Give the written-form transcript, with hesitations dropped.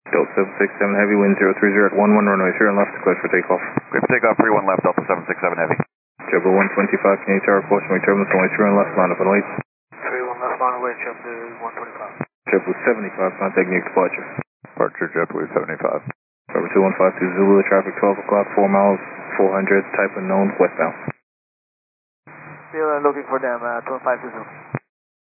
Delta 767 Heavy, wind 030 at 11, runway 0 and left, clear for takeoff. Clear for takeoff, 31 left, Delta 767 Heavy. JetBlue 125, Canadian Tower, caution, turbulence, runway 0 and left, line up and wait. 31 left, line away, JetBlue 125. JetBlue 75, contact new departure. Departure JetBlue 75. Over 2152 Zulu, traffic 12 o'clock, 4 miles, 400, type unknown, westbound. Still looking for them, 2152 Zulu.